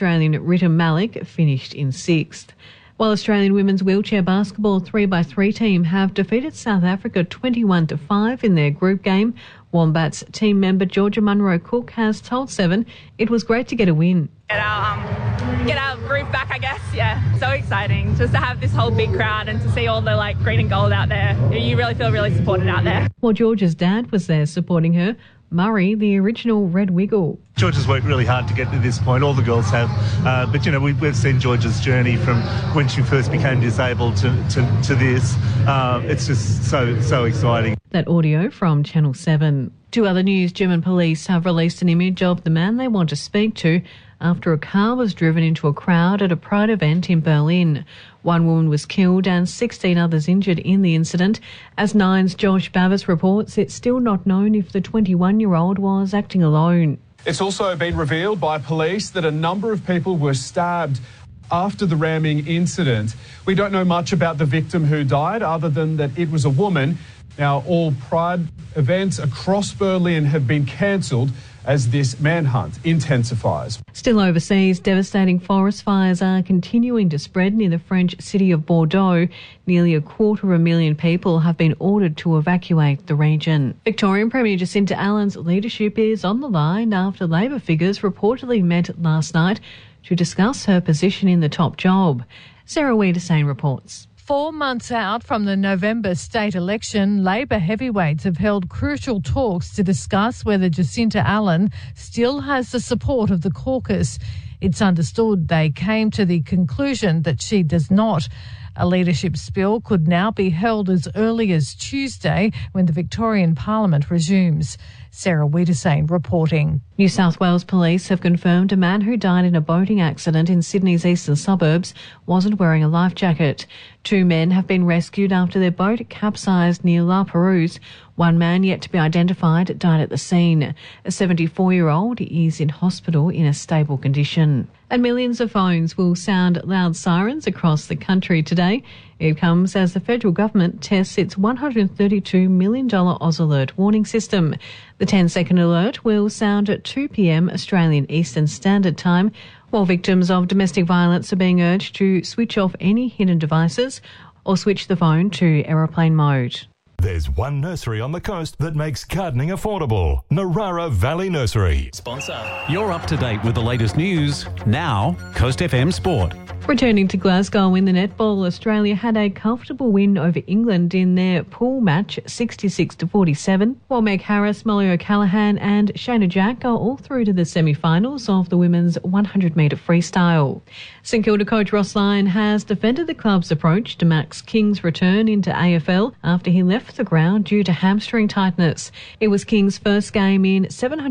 Australian Rita Malik finished in 6th. While Australian women's wheelchair basketball 3x3 team have defeated South Africa 21-5 in their group game, Wombats team member Georgia Munro-Cook has told Seven it was great to get a win. Get our groove back, I guess. Yeah, so exciting just to have this whole big crowd and to see all the green and gold out there. You really feel really supported out there. While Georgia's dad was there supporting her, Murray, the original Red Wiggle. Georgia's worked really hard to get to this point. All the girls have. But, we've seen Georgia's journey from when she first became disabled to this. It's just so exciting. That audio from Channel 7. To other news, German police have released an image of the man they want to speak to after a car was driven into a crowd at a Pride event in Berlin. One woman was killed and 16 others injured in the incident. As Nine's Josh Bavis reports, it's still not known if the 21-year-old was acting alone. It's also been revealed by police that a number of people were stabbed after the ramming incident. We don't know much about the victim who died other than that it was a woman. Now, all Pride events across Berlin have been cancelled as this manhunt intensifies. Still overseas, devastating forest fires are continuing to spread near the French city of Bordeaux. Nearly 250,000 people have been ordered to evacuate the region. Victorian Premier Jacinta Allen's leadership is on the line after Labor figures reportedly met last night to discuss her position in the top job. Sarah Wiedersane reports. 4 months out from the November state election, Labor heavyweights have held crucial talks to discuss whether Jacinta Allen still has the support of the caucus. It's understood they came to the conclusion that she does not. A leadership spill could now be held as early as Tuesday when the Victorian Parliament resumes. Sarah Wiedersane reporting. New South Wales police have confirmed a man who died in a boating accident in Sydney's eastern suburbs wasn't wearing a life jacket. 2 men have been rescued after their boat capsized near La Perouse. One man, yet to be identified, died at the scene. A 74-year-old is in hospital in a stable condition. And millions of phones will sound loud sirens across the country today. It comes as the federal government tests its $132 million Oz Alert warning system. The 10-second alert will sound at 2 p.m. Australian Eastern Standard Time, while victims of domestic violence are being urged to switch off any hidden devices or switch the phone to aeroplane mode. There's one nursery on the coast that makes gardening affordable. Narara Valley Nursery. Sponsor. You're up to date with the latest news. Now, Coast FM Sport. Returning to Glasgow in the netball, Australia had a comfortable win over England in their pool match, 66-47, while Meg Harris, Molly O'Callaghan and Shayna Jack are all through to the semi-finals of the women's 100-metre freestyle. St Kilda coach Ross Lyon has defended the club's approach to Max King's return into AFL after he left the ground due to hamstring tightness. It was King's first game in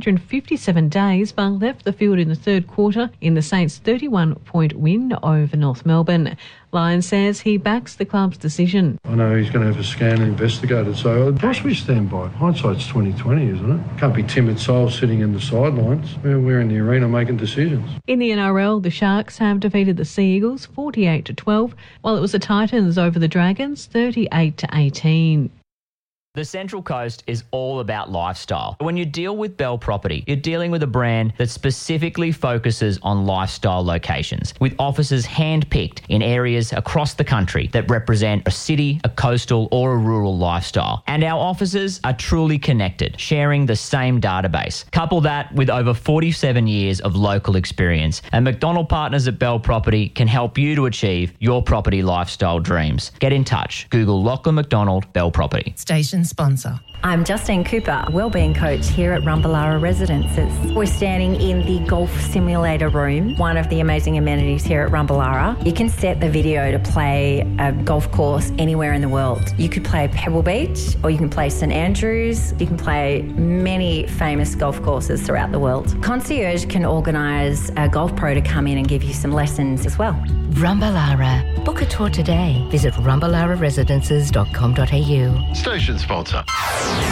757 days, but left the field in the third quarter in the Saints' 31-point win over North Melbourne. Lyon says he backs the club's decision. I know he's going to have a scan investigated, so I'd possibly stand by it. Hindsight's 20/20, isn't it? Can't be timid souls sitting in the sidelines. We're in the arena making decisions. In the NRL, the Sharks have defeated the Sea Eagles 48-12, while it was the Titans over the Dragons 38-18. The Central Coast is all about lifestyle. When you deal with Bell Property, you're dealing with a brand that specifically focuses on lifestyle locations, with offices hand-picked in areas across the country that represent a city, a coastal or a rural lifestyle. And our offices are truly connected, sharing the same database. Couple that with over 47 years of local experience, and McDonald Partners at Bell Property can help you to achieve your property lifestyle dreams. Get in touch. Google Lachlan McDonald Bell Property. Station sponsor. I'm Justine Cooper, Wellbeing Coach here at Rumballara Residences. We're standing in the golf simulator room, one of the amazing amenities here at Rumballara. You can set the video to play a golf course anywhere in the world. You could play Pebble Beach, or you can play St Andrews. You can play many famous golf courses throughout the world. Concierge can organise a golf pro to come in and give you some lessons as well. Rumballara. Book a tour today. Visit rumballararesidences.com.au. Station sponsor.